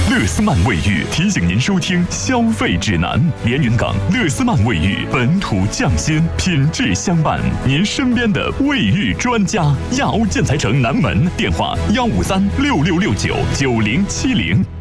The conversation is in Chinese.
乐思曼卫浴提醒您收听消费指南。连云港乐思曼卫浴，本土匠心，品质相伴，您身边的卫浴专家。亚欧建材城南门，电话15366699070。